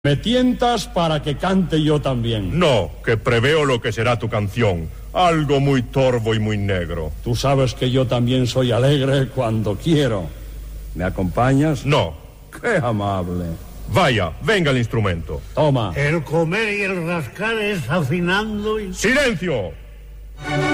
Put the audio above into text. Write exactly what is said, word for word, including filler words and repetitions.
Me tientas para que cante yo también. No, que preveo lo que será tu canción. Algo muy torvo y muy negro. Tú sabes que yo también soy alegre cuando quiero. ¿Me acompañas? No. ¡Qué amable! Vaya, venga el instrumento. Toma. El comer y el rascar es afinando y... ¡Silencio!